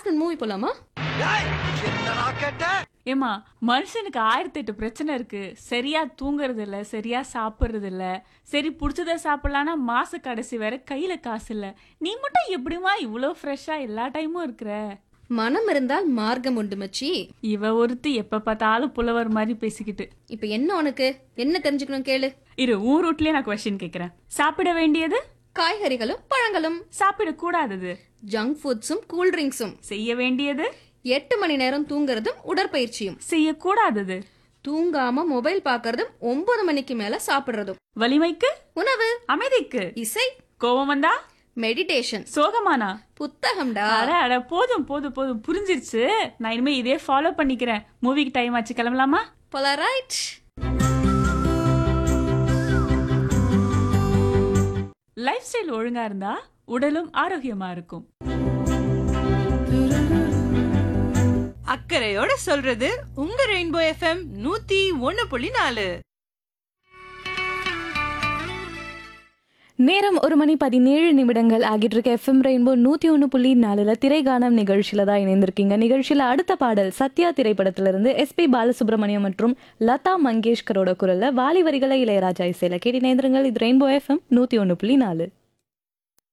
Afternoon movie போலாமா? ஏமா, மனுஷனுக்கு 1008 பிரச்சனை இருக்கு. சரியா தூங்குறது இல்ல, சரியா சாப்பிடுறது இல்ல. சரி புடிச்சத சாப்பிடலான்னா மாச கடைசி வேற கையில காசு இல்ல. நீ மட்டும் எப்படிமா இவ்வளோ ஃப்ரெஷ்ஷா எல்லா டைமும் இருக்கிற? மனம் இருந்தால் மார்க்கம் உண்டு மச்சி. இவ ஒருத்தி எப்ப பார்த்தாலும் புலவர் மாதிரி பேசிக்கிட்டு. இப்ப என்ன உனக்கு என்ன தெரிஞ்சுக்கணும் கேளு. இரு, ஊர் ரூட்லயே நான் கொஸ்டின் கேக்குறேன். சாப்பிட வேண்டியது? காய்கறிகளும் பழங்களும். சாப்பிட கூடாதது? Junk ஃபுட்ஸும் cool ட்ரிங்க்ஸும். செய்ய வேண்டியது? 8 மணி நேரம் தூங்குறதும் உடற்பயிற்சியும். செய்யக்கூடாதது? தூங்காம மொபைல் பாக்குறதும் 9 மணிக்கு மேல சாப்பிடுறதும். வலிமைக்கு? உணவு. அமைதிக்கு? இசை. கோபம் வந்தா? மெடிடேஷன். சோகமானா? புத்தகம்டா. அட அட, போதும் போதும் போதும், புரிஞ்சிருச்சு. நான் இனிமே இதே ஃபாலோ பண்ணிக்கிறேன். மூவிக்கு டைம் ஆச்சு, கிளம்பலாமா? போலரைட். லைஃப் ஸ்டைல் ஒழுங்கா இருந்தா உடலும் ஆரோக்கியமா இருக்கும். அக்கறையோட சொல்றது உங்க ரெயின்போ எஃப்எம் 101.4. நேரம் 1:17 ஆகிட்டு இருக்க எஃப்எம் ரெயின்போ 101.4 திரைகானம் நிகழ்ச்சியில தான் இணைந்திருக்கீங்க. நிகழ்ச்சியில அடுத்த பாடல் சத்யா திரைப்படத்திலிருந்து எஸ்பி பாலசுப்ரமணியம் மற்றும் லதா மங்கேஷ்கரோட குரல்ல வாலி வரிகளை இளையராஜா இசையில கேட்டு இணைந்திருங்கள். இது ரெயின்போ எஃப்எம் 101.4.